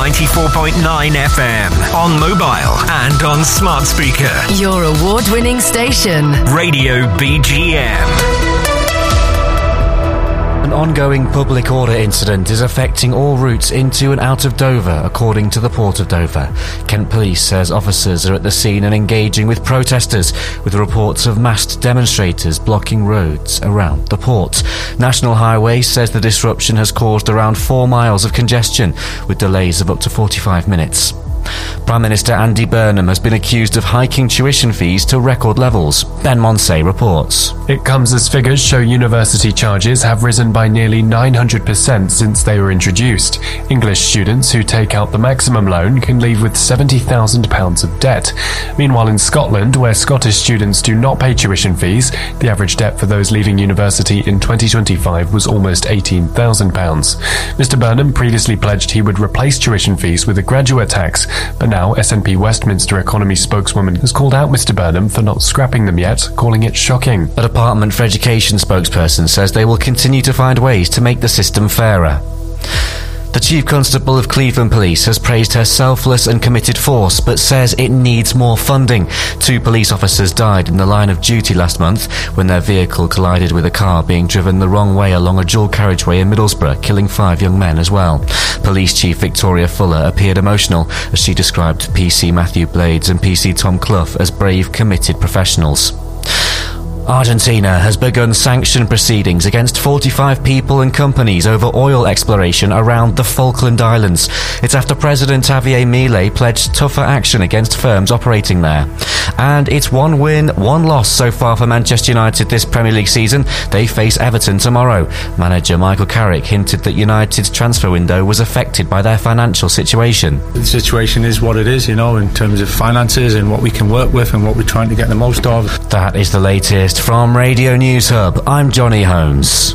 94.9 FM. On mobile and on smart speaker. Your award-winning station. Radio BGM. An ongoing public order incident is affecting all routes into and out of Dover, according to the Port of Dover. Kent Police says officers are at the scene and engaging with protesters, with reports of massed demonstrators blocking roads around the port. National Highways says the disruption has caused around 4 miles of congestion, with delays of up to 45 minutes. Prime Minister Andy Burnham has been accused of hiking tuition fees to record levels. Ben Monsey reports. It comes as figures show university charges have risen by nearly 900% since they were introduced. English students who take out the maximum loan can leave with £70,000 of debt. Meanwhile, in Scotland, where Scottish students do not pay tuition fees, the average debt for those leaving university in 2025 was almost £18,000. Mr Burnham previously pledged he would replace tuition fees with a graduate tax, but now SNP Westminster economy spokeswoman has called out Mr Burnham for not scrapping them yet, calling it shocking. A Department for Education spokesperson says they will continue to find ways to make the system fairer. The Chief Constable of Cleveland Police has praised her selfless and committed force, but says it needs more funding. 2 police officers died in the line of duty last month when their vehicle collided with a car being driven the wrong way along a dual carriageway in Middlesbrough, killing 5 young men as well. Police Chief Victoria Fuller appeared emotional as she described PC Matthew Blades and PC Tom Clough as brave, committed professionals. Argentina has begun sanction proceedings against 45 people and companies over oil exploration around the Falkland Islands. It's after President Javier Milei pledged tougher action against firms operating there. And it's 1 win, 1 loss so far for Manchester United this Premier League season. They face Everton tomorrow. Manager Michael Carrick hinted that United's transfer window was affected by their financial situation. The situation is what it is, in terms of finances and what we can work with and what we're trying to get the most of. That is the latest from Radio News Hub. I'm Johnny Holmes.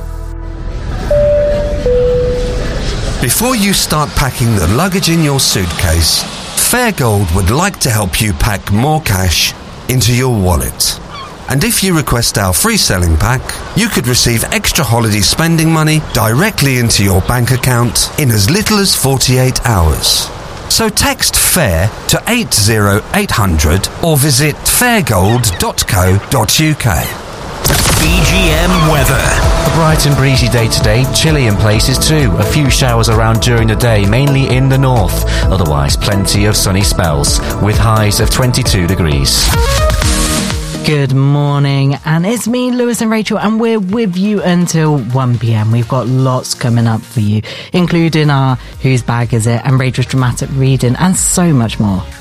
Before you start packing the luggage in your suitcase, Fairgold would like to help you pack more cash into your wallet. And if you request our free selling pack, you could receive extra holiday spending money directly into your bank account in as little as 48 hours. So text FAIR to 80800 or visit fairgold.co.uk. BGM weather. A bright and breezy day today, chilly in places too. A few showers around during the day, mainly in the north. Otherwise, plenty of sunny spells, with highs of 22 degrees. Good morning, and it's me, Lewis and Rachel, and we're with you until 1pm. We've got lots coming up for you, including our Whose Bag Is It and Rachel's dramatic reading and so much more.